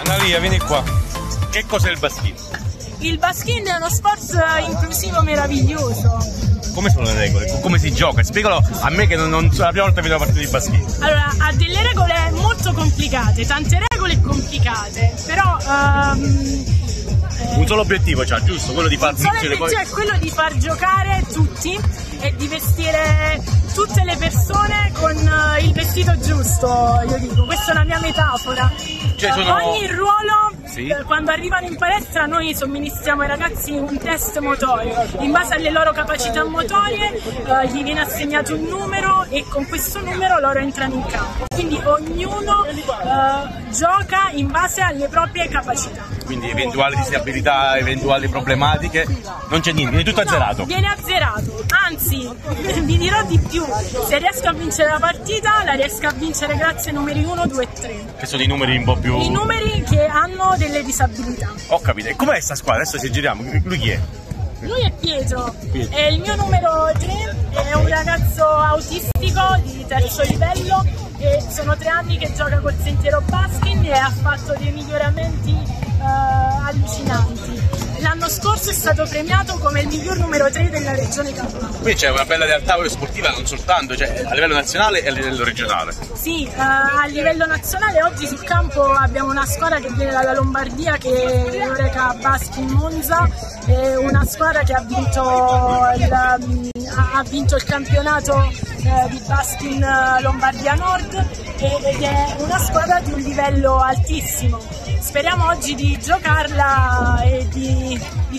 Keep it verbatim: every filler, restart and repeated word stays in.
Analia, vieni qua. Che cos'è il baskin? Il baskin è uno sport inclusivo meraviglioso. Come sono le regole? Come si gioca? Spiegalo a me che non, non sono la prima volta che vedo una partita di baskin. Allora, ha delle regole molto complicate, tante regole complicate, però... Um, un solo obiettivo c'ha, giusto? Quello di far vincere poi... è quello di far giocare tutti e di vestire tutte le persone con il vestito giusto, io dico, questa è una mia metafora. Cioè, sono... Ogni ruolo, sì? eh, quando arrivano in palestra noi somministriamo ai ragazzi un test motorio, in base alle loro capacità motorie eh, gli viene assegnato un numero e con questo numero loro entrano in campo, quindi ognuno eh, gioca in base alle proprie capacità. Quindi eventuali disabilità, eventuali problematiche, non c'è niente, viene tutto no, azzerato. Viene azzerato, anzi vi dirò di più, se riesco a vincere la partita la riesco a vincere grazie ai numeri uno, due e tre. Che sono i numeri un po' più... I numeri che hanno delle disabilità. Ho capito, e com'è sta squadra? Adesso ci giriamo, lui chi è? Lui è Pietro, Pietro. È il mio numero tre, è un ragazzo autistico di terzo livello e sono tre anni che gioca col Sentiero Baskin e ha fatto dei miglioramenti Uh, allucinanti. L'anno scorso è stato premiato come il miglior numero tre della regione Campania. Qui c'è una bella realtà sportiva non soltanto, cioè a livello nazionale e a livello regionale. Sì, uh, a livello nazionale oggi sul campo abbiamo una squadra che viene dalla Lombardia che è l'Eureka Baskin Monza, è una squadra che ha vinto il, ha vinto il campionato uh, di Baskin Lombardia Nord ed è una squadra di un livello altissimo. Speriamo oggi di giocarla e di, di